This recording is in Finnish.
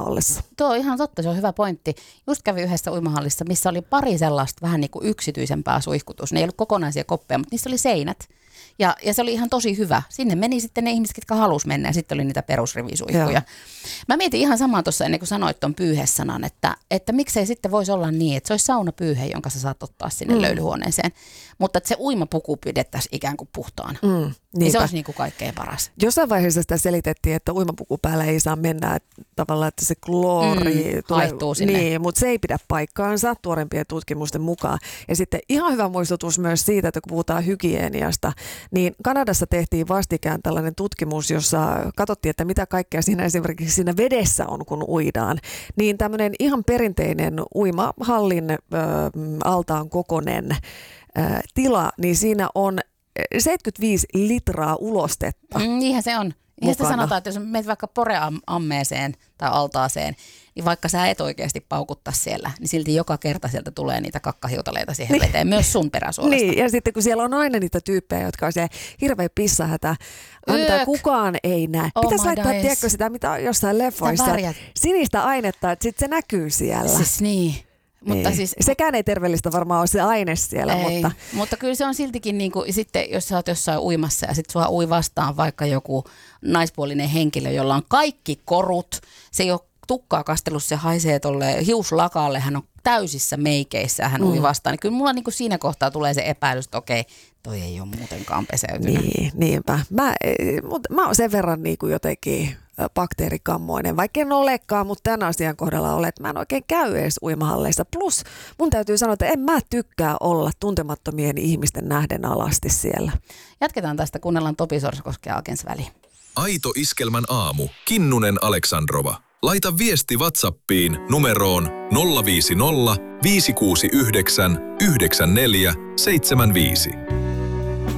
ollessa. Tuo on ihan totta, se on hyvä pointti. Just kävi yhdessä uimahallissa, missä oli pari sellaista vähän niin kuin yksityisempää suihkutus. Ne ei ollut kokonaisia koppeja, mutta niissä oli seinät. Ja se oli ihan tosi hyvä. Sinne meni sitten ne ihmiset, jotka halusi mennä, ja sitten oli niitä perusrivisuihkuja. Joo. Mä mietin ihan samaa tuossa ennen kuin sanoit ton pyyhesanan, että miksei sitten voisi olla niin, että se olisi saunapyyhe, jonka sä saat ottaa sinne löylyhuoneeseen. Mutta että se uimapuku pidettäisiin ikään kuin puhtaana. Niin se olisi niin kuin kaikkein paras. Jossain vaiheessa sitä selitettiin, että uimapuku päällä ei saa mennä, että tavallaan, että se kloori haihtuu sinne. Niin, mutta se ei pidä paikkaansa tuorempien tutkimusten mukaan. Ja sitten ihan hyvä muistutus myös siitä, että kun puhutaan hygieniasta, niin Kanadassa tehtiin vastikään tällainen tutkimus, jossa katsottiin, että mitä kaikkea siinä esimerkiksi siinä vedessä on, kun uidaan. Niin tämmöinen ihan perinteinen uimahallin altaan kokoinen tila, niin siinä on 75 litraa ulostetta. Niinhän se on. Ja sitten sanotaan, että jos menet vaikka poreammeeseen tai altaaseen, niin vaikka sä et oikeasti paukuttaa siellä, niin silti joka kerta sieltä tulee niitä kakkahiutaleita siihen veteen, myös sun peräsuolasta. Niin, ja sitten kun siellä on aina niitä tyyppejä, jotka on se hirveä pissahätä, antaa kukaan ei näe. Pitäisi laittaa, tiedätkö sitä, mitä on jossain leffoissa, sinistä ainetta, että sitten se näkyy siellä. Siis niin. Mutta siis, sekään ei terveellistä varmaan ole se aine siellä. Ei, mutta kyllä se on siltikin, niin kuin, sitten jos sä oot jossain uimassa ja sitten sua ui vastaan vaikka joku naispuolinen henkilö, jolla on kaikki korut, se ei ole tukkaa kastelussa, se haisee tolle hiuslakaalle, hän on täysissä meikeissä ja hän ui vastaan. Niin kyllä mulla niin kuin siinä kohtaa tulee se epäilys, että okei, toi ei ole muutenkaan peseytynyt. Niinpä. Mä oon sen verran niin kuin jotenkin bakteerikammoinen, vaikka en olekaan, mutta tämän asian kohdalla ole, että mä en oikein käy edes uimahalleissa. Plus mun täytyy sanoa, että en mä tykkää olla tuntemattomien ihmisten nähden alasti siellä. Jatketaan tästä, kuunnellaan Topi Sorsakoskea Akensväli. Aito Iskelmän aamu. Kinnunen Aleksandrova. Laita viesti WhatsAppiin numeroon 050 569 9475.